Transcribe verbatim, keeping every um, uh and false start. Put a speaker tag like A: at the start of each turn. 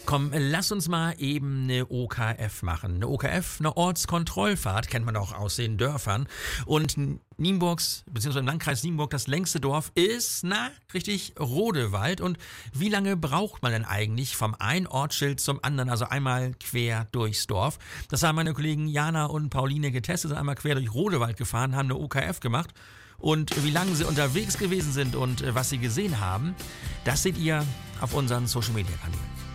A: Komm, lass uns mal eben eine O K F machen. Eine O K F, eine Ortskontrollfahrt, kennt man auch aus den Dörfern. Und Nienburgs, beziehungsweise im Landkreis Nienburg, das längste Dorf ist, na, richtig, Rodewald. Und wie lange braucht man denn eigentlich vom einen Ortsschild zum anderen, also einmal quer durchs Dorf? Das haben meine Kollegen Jana und Pauline getestet, sind einmal quer durch Rodewald gefahren, haben eine O K F gemacht. Und wie lange sie unterwegs gewesen sind und was sie gesehen haben, das seht ihr auf unseren Social Media Kanälen.